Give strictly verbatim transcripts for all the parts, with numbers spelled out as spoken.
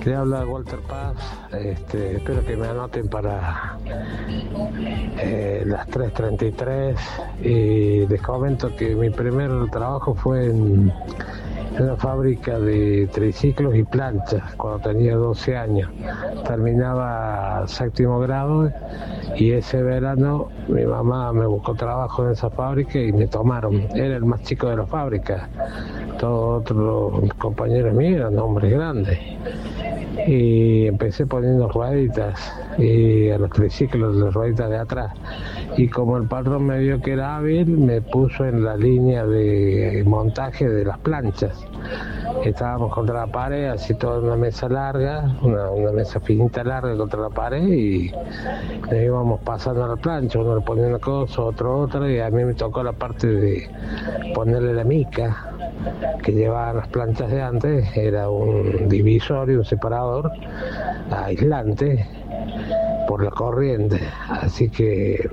Le habla Walter Paz, este, espero que me anoten para eh, las tres treinta y tres y les comento que mi primer trabajo fue en, en una fábrica de triciclos y planchas cuando tenía doce años. Terminaba séptimo grado y ese verano mi mamá me buscó trabajo en esa fábrica y me tomaron. Era el más chico de la fábrica, todos otros compañeros míos eran hombres grandes. Y empecé poniendo rueditas y a los triciclos las rueditas de atrás, y como el patrón me vio que era hábil me puso en la línea de montaje de las planchas. Estábamos contra la pared, así toda una mesa larga, una, una mesa finita larga contra la pared, y le íbamos pasando a la plancha, uno le ponía una cosa, otro otra, y a mí me tocó la parte de ponerle la mica que llevaban las planchas de antes. Era un divisorio, un separador aislante por la corriente, así que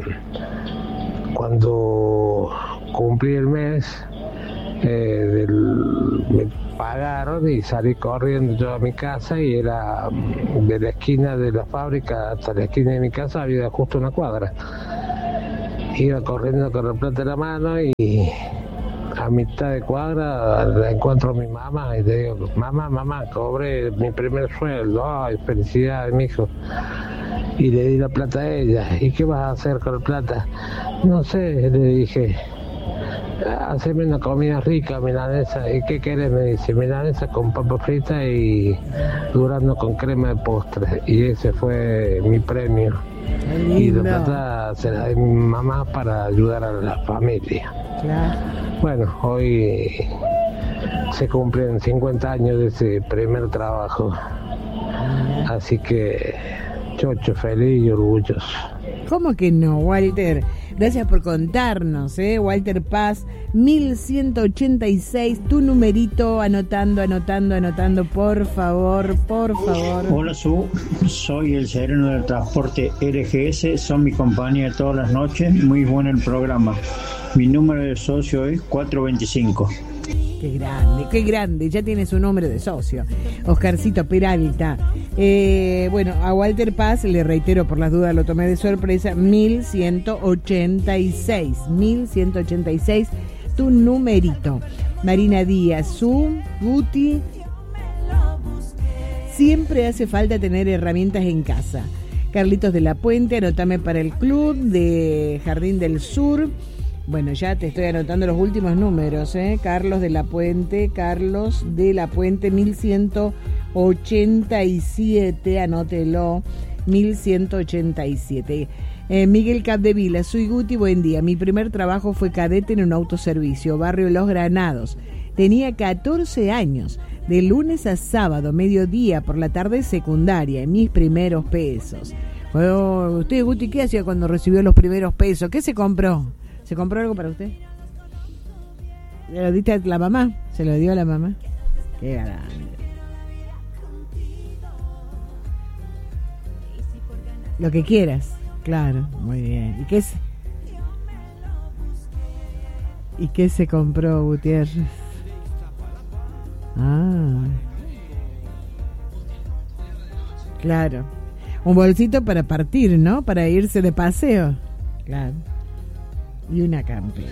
cuando cumplí el mes eh, del, me pagaron y salí corriendo yo a mi casa, y era de la esquina de la fábrica hasta la esquina de mi casa había justo una cuadra. Iba corriendo con la plata en la mano y a mitad de cuadra la encuentro a mi mamá y le digo: mamá, mamá, cobré mi primer sueldo. Ay, felicidades, mijo. Y le di la plata a ella. ¿Y qué vas a hacer con la plata? No sé, le dije, haceme una comida rica, milanesa. ¿Y qué querés? Me dice, milanesa con papa frita y durazno con crema de postre. Y ese fue mi premio. Y la plata se la di a mi mamá para ayudar a la familia. Claro. Bueno, hoy se cumplen cincuenta años de ese primer trabajo. Así que chocho, feliz y orgulloso. ¿Cómo que no, Walter? Gracias por contarnos, ¿eh? Walter Paz, mil ciento ochenta y seis, tu numerito, anotando, anotando, anotando, por favor, por favor. Hola, Su, soy el sereno del transporte R G S, son mi compañía todas las noches, muy bueno el programa. Mi número de socio es cuatrocientos veinticinco. Qué grande, qué grande, ya tiene su nombre de socio. Oscarcito Peralta. Eh, bueno, a Walter Paz, le reitero por las dudas, lo tomé de sorpresa, mil ciento ochenta y seis, mil ciento ochenta y seis, tu numerito. Marina Díaz, su, Guti. Siempre hace falta tener herramientas en casa. Carlitos de la Puente, anotame para el club de Jardín del Sur. Bueno, ya te estoy anotando los últimos números, ¿eh? Carlos de la Puente, Carlos de la Puente, mil ciento ochenta y siete, anótelo, mil ciento ochenta y siete. Eh, Miguel Capdevila, soy Guti, buen día. Mi primer trabajo fue cadete en un autoservicio, barrio Los Granados. Tenía catorce años, de lunes a sábado, mediodía, por la tarde secundaria, mis primeros pesos. Bueno, usted, Guti, ¿qué hacía cuando recibió los primeros pesos? ¿Qué se compró? ¿Se compró algo para usted? ¿Le lo diste a la mamá? ¿Se lo dio a la mamá? Qué grande. Lo que quieras, claro, muy bien. ¿Y qué se, ¿Y qué se compró, Gutiérrez? Ah, claro. Un bolsito para partir, ¿no? Para irse de paseo. Claro. Y una campera.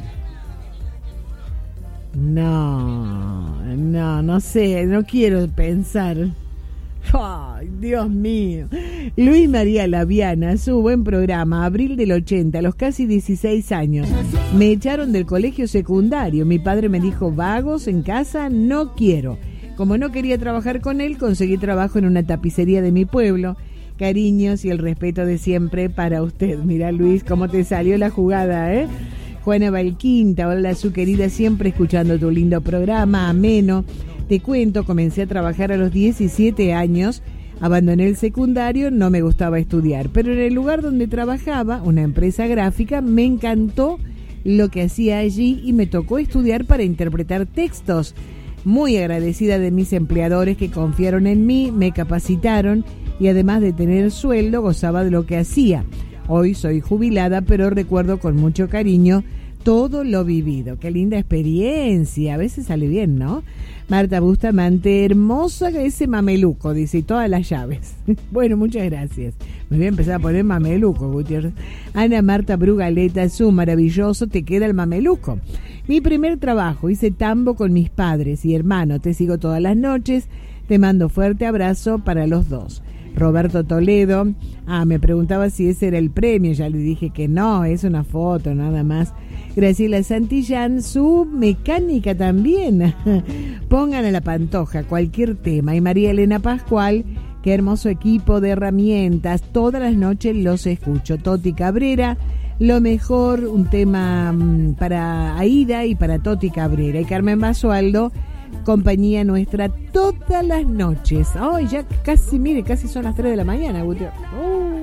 No, no, no sé, no quiero pensar. Ay, Dios mío. Luis María Laviana, su buen programa, abril del ochenta, a los casi dieciséis años. Me echaron del colegio secundario. Mi padre me dijo, vagos en casa no quiero. Como no quería trabajar con él, conseguí trabajo en una tapicería de mi pueblo. Cariños y el respeto de siempre para usted. Mira, Luis, cómo te salió la jugada, ¿eh? Juana Valquinta, hola, su querida, siempre escuchando tu lindo programa, ameno. Te cuento, comencé a trabajar a los diecisiete años, abandoné el secundario, no me gustaba estudiar, pero en el lugar donde trabajaba, una empresa gráfica, me encantó lo que hacía allí y me tocó estudiar para interpretar textos. Muy agradecida de mis empleadores que confiaron en mí, me capacitaron y además de tener sueldo, gozaba de lo que hacía. Hoy soy jubilada, pero recuerdo con mucho cariño todo lo vivido. Qué linda experiencia, a veces sale bien, ¿no? Marta Bustamante, hermosa ese mameluco, dice, y todas las llaves. Bueno, muchas gracias. Me voy a empezar a poner mameluco, Gutiérrez. Ana Marta Brugaleta, su maravilloso, te queda el mameluco. Mi primer trabajo, hice tambo con mis padres y hermano, te sigo todas las noches, te mando fuerte abrazo para los dos. Roberto Toledo, ah, me preguntaba si ese era el premio, ya le dije que no, es una foto nada más. Graciela Santillán, su mecánica también. Pongan a la Pantoja cualquier tema. Y María Elena Pascual, qué hermoso equipo de herramientas, todas las noches los escucho. Toti Cabrera, lo mejor, un tema um, para Aida y para Toti Cabrera. Y Carmen Basualdo, compañía nuestra todas las noches. Ay, oh, ya casi, mire, casi son las tres de la mañana, Gutiérrez. Oh.